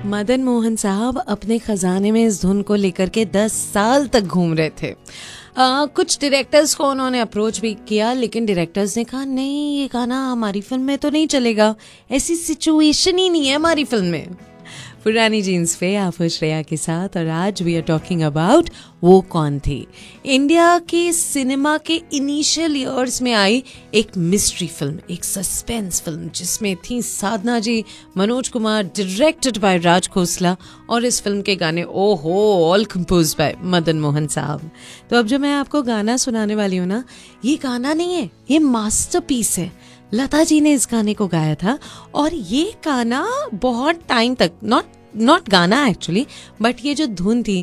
मदन मोहन साहब अपने खजाने में इस धुन को लेकर के 10 साल तक घूम रहे थे। कुछ डायरेक्टर्स को उन्होंने अप्रोच भी किया, लेकिन डायरेक्टर्स ने कहा नहीं, ये गाना हमारी फिल्म में तो नहीं चलेगा, ऐसी सिचुएशन ही नहीं है हमारी फिल्म में। पुरानी जीन्स पे आप श्रेया के साथ, और आज वी आर टॉकिंग अबाउट वो कौन थी। इंडिया के सिनेमा के इनिशियल ईयर्स में आई एक मिस्ट्री फिल्म, एक सस्पेंस फिल्म, जिसमें थी साधना जी, मनोज कुमार, डायरेक्टेड बाय राज खोसला, और इस फिल्म के गाने ओहो all compose bye Madan Mohan साहब। तो अब जो मैं आपको गाना सुनाने वाली हूँ ना, ये गाना नहीं है, ये मास्टरपीस है। लता जी ने इस गाने को गाया था, और ये गाना बहुत टाइम तक, नॉट गाना एक्चुअली, बट ये जो धुन थी,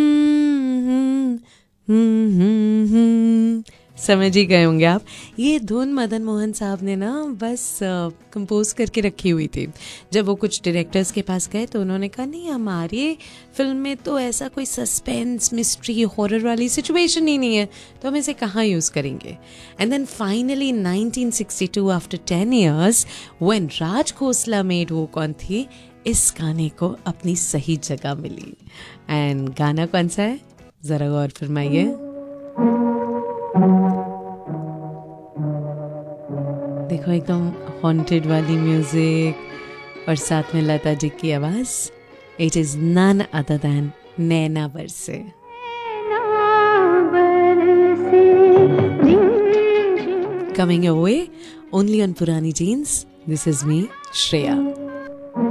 समझ ही गए होंगे आप, ये धुन मदन मोहन साहब ने ना बस कंपोज करके रखी हुई थी। जब वो कुछ डायरेक्टर्स के पास गए तो उन्होंने कहा नहीं, हमारी फिल्म में तो ऐसा कोई सस्पेंस, मिस्ट्री, हॉरर वाली सिचुएशन ही नहीं है, तो हम इसे कहाँ यूज़ करेंगे। And then finally 1962 after 10 years when Raj Khosla made वो कौन थी, इस गाने को अपनी सही जगह मिली। एंड गाना कौन सा है, जरा गौर फरमाइए। देखो, एकदम हॉन्टेड वाली म्यूजिक और साथ में लता जी की आवाज। It is none other than नैना बरसे। Coming your way only on Purani Jeans. This is me, Shreya.